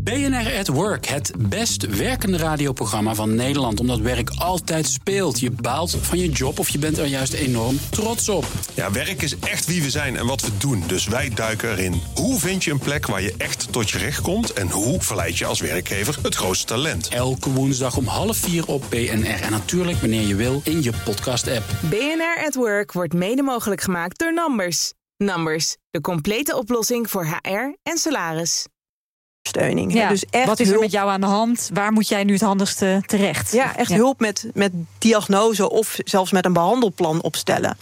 BNR at Work, het best werkende radioprogramma van Nederland. Omdat werk altijd speelt. Je baalt van je job of je bent er juist enorm trots op. Ja, werk is echt wie we zijn en wat we doen. Dus wij duiken erin. Hoe vind je een plek waar je echt tot je recht komt? En hoe verleid je als werkgever het grootste talent? Elke woensdag om 3:30 op BNR. En natuurlijk wanneer je wil in je podcast-app. BNR at Work wordt mede mogelijk gemaakt door Numbers. Numbers, de complete oplossing voor HR en salaris. Steuning. Ja, dus echt wat is er met jou aan de hand? Waar moet jij nu het handigste terecht? Ja, echt hulp met diagnose of zelfs met een behandelplan opstellen.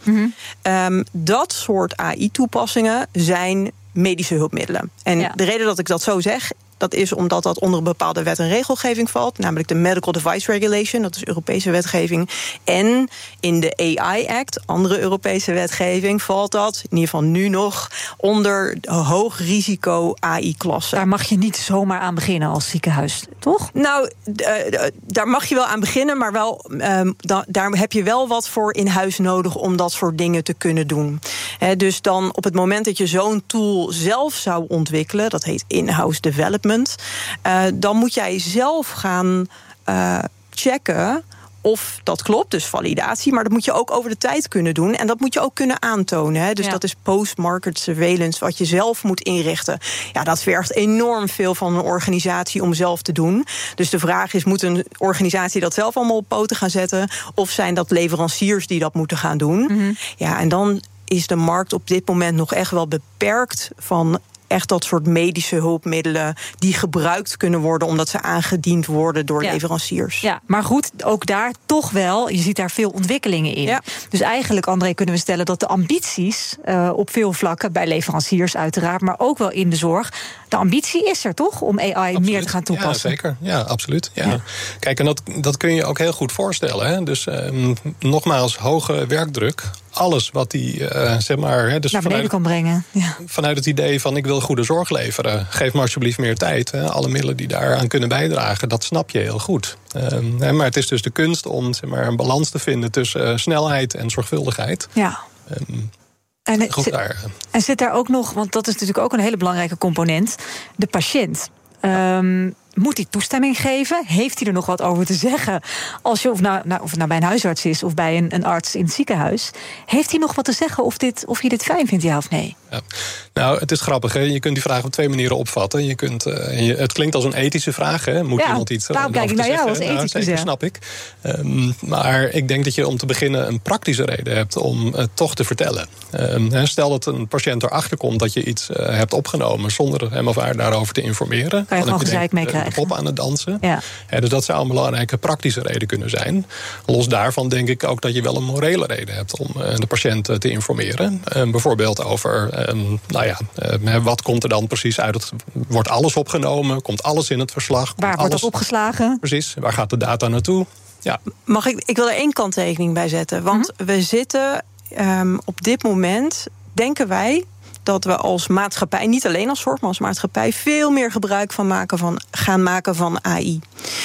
Dat soort AI-toepassingen zijn medische hulpmiddelen. En de reden dat ik dat zo zeg, dat is omdat dat onder een bepaalde wet en regelgeving valt, namelijk de Medical Device Regulation, dat is Europese wetgeving. En in de AI Act, andere Europese wetgeving, valt dat, in ieder geval nu nog, onder hoog risico AI-klasse. Daar mag je niet zomaar aan beginnen als ziekenhuis, toch? Nou, daar mag je wel aan beginnen, maar wel, daar heb je wel wat voor in huis nodig om dat soort dingen te kunnen doen. Dus dan op het moment dat je zo'n tool zelf zou ontwikkelen, dat heet in-house development, dan moet jij zelf gaan checken of dat klopt, dus validatie. Maar dat moet je ook over de tijd kunnen doen. En dat moet je ook kunnen aantonen. Dus dat is post-market surveillance, wat je zelf moet inrichten. Ja, dat vergt enorm veel van een organisatie om zelf te doen. Dus de vraag is, moet een organisatie dat zelf allemaal op poten gaan zetten? Of zijn dat leveranciers die dat moeten gaan doen? Ja, en dan is de markt op dit moment nog echt wel beperkt van echt dat soort medische hulpmiddelen die gebruikt kunnen worden omdat ze aangediend worden door leveranciers. Ja, maar goed, ook daar toch wel, je ziet daar veel ontwikkelingen in. Ja. Dus eigenlijk, André, kunnen we stellen dat de ambities op veel vlakken, bij leveranciers uiteraard, maar ook wel in de zorg, de ambitie is er toch om AI meer te gaan toepassen? Ja, zeker. Ja, absoluut. Ja. Kijk, en dat kun je ook heel goed voorstellen. Hè? Dus nogmaals, hoge werkdruk. Alles wat die, zeg maar, dus naar beneden kan brengen. Ja. Vanuit het idee van ik wil goede zorg leveren. Geef me alsjeblieft meer tijd. Hè. Alle middelen die daaraan kunnen bijdragen, dat snap je heel goed. Maar het is dus de kunst om, zeg maar, een balans te vinden tussen snelheid en zorgvuldigheid. Ja. En zit daar ook nog, want dat is natuurlijk ook een hele belangrijke component, de patiënt. Moet hij toestemming geven? Heeft hij er nog wat over te zeggen? Als je, of het nou bij een huisarts is of bij een arts in het ziekenhuis, heeft hij nog wat te zeggen of je dit fijn vindt, ja of nee? Ja. Nou, het is grappig, hè? Je kunt die vraag op twee manieren opvatten. Je kunt, het klinkt als een ethische vraag, hè? Moet iemand iets daarom kijk ik naar jou als ethicus. Zeker, snap ik. Maar ik denk dat je om te beginnen een praktische reden hebt om het toch te vertellen. Stel dat een patiënt erachter komt dat je iets hebt opgenomen zonder hem of haar daarover te informeren. Kan je gewoon gezeik mee krijgen. Pop aan het dansen. Ja. Dus dat zou een belangrijke praktische reden kunnen zijn. Los daarvan denk ik ook dat je wel een morele reden hebt om de patiënt te informeren. Bijvoorbeeld over wat komt er dan precies uit? Wordt alles opgenomen? Komt alles in het verslag? Waar wordt dat opgeslagen? Precies, waar gaat de data naartoe? Ja. Mag ik wil er één kanttekening bij zetten. Want we zitten op dit moment, denken wij, dat we als maatschappij, niet alleen als zorg, maar als maatschappij, veel meer gebruik gaan maken van AI.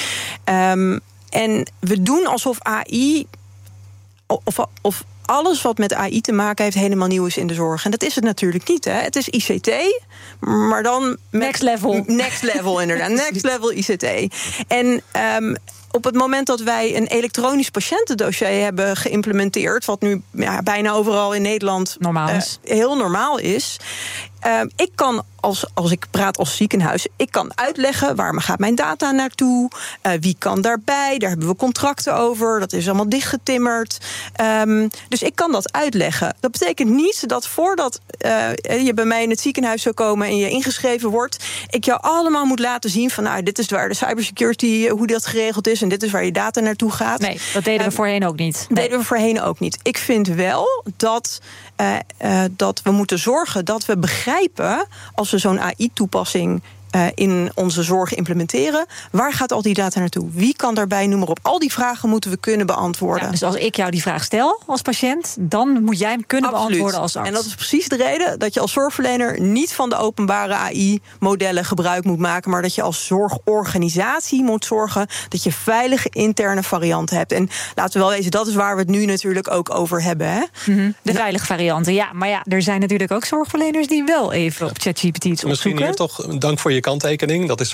En we doen alsof AI of alles wat met AI te maken heeft helemaal nieuw is in de zorg. En dat is het natuurlijk niet. Hè. Het is ICT, maar dan next level. Next level, inderdaad. Next level ICT. En op het moment dat wij een elektronisch patiëntendossier hebben geïmplementeerd, wat nu bijna overal in Nederland heel normaal is, ik kan, als ik praat als ziekenhuis, ik kan uitleggen waar gaat mijn data naartoe, wie kan daarbij, daar hebben we contracten over, dat is allemaal dichtgetimmerd. Dus ik kan dat uitleggen. Dat betekent niet dat voordat je bij mij in het ziekenhuis zou komen en je ingeschreven wordt, ik jou allemaal moet laten zien van, dit is waar de cybersecurity, hoe dat geregeld is, en dit is waar je data naartoe gaat. Nee, dat deden we voorheen ook niet. Deden we voorheen ook niet. Ik vind wel dat we moeten zorgen dat we begrijpen, als we zo'n AI-toepassing in onze zorg implementeren, waar gaat al die data naartoe? Wie kan daarbij, noem maar op. Al die vragen moeten we kunnen beantwoorden. Ja, dus als ik jou die vraag stel als patiënt, dan moet jij hem kunnen beantwoorden als arts. En dat is precies de reden dat je als zorgverlener niet van de openbare AI-modellen gebruik moet maken, maar dat je als zorgorganisatie moet zorgen dat je veilige interne varianten hebt. En laten we wel wezen, dat is waar we het nu natuurlijk ook over hebben. Hè? De veilige varianten, ja. Maar er zijn natuurlijk ook zorgverleners die wel even op ChatGPT iets opzoeken. Misschien hier toch, dank voor je kanttekening. Dat is